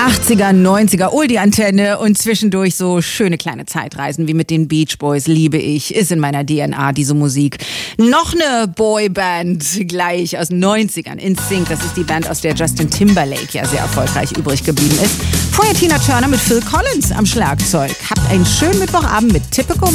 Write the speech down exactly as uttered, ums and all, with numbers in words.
achtziger, neunziger, Oldie-Antenne und zwischendurch so schöne kleine Zeitreisen wie mit den Beach Boys, liebe ich, ist in meiner D N A diese Musik. Noch eine Boyband gleich aus den neunzigern, In Sync, das ist die Band, aus der Justin Timberlake ja sehr erfolgreich übrig geblieben ist. Vorher Tina Turner mit Phil Collins am Schlagzeug. Habt einen schönen Mittwochabend mit Typical